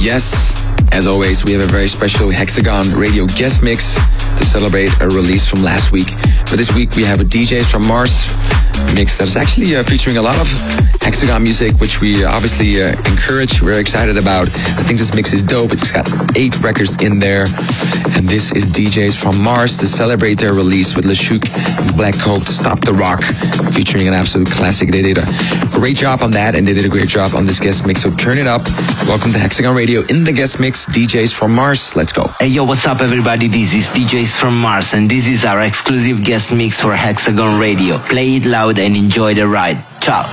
Yes, as always, we have a very special Hexagon Radio guest mix to celebrate a release from last week. But this week we have a DJs from Mars mix that is actually featuring a lot of Hexagon music, which we obviously encourage. We're excited about. I think this mix is dope. It's got 8 records in there. And this is DJs from Mars to celebrate their release with LeShook and Black Coke, Stop the Rock, featuring an absolute classic. They did a great job on that, and they did a great job on this guest mix. So turn it up. Welcome to Hexagon Radio in the guest mix, DJs from Mars. Let's go. Hey, yo, what's up, everybody? This is DJs from Mars, and this is our exclusive guest mix for Hexagon Radio. Play it loud and enjoy the ride. Ciao.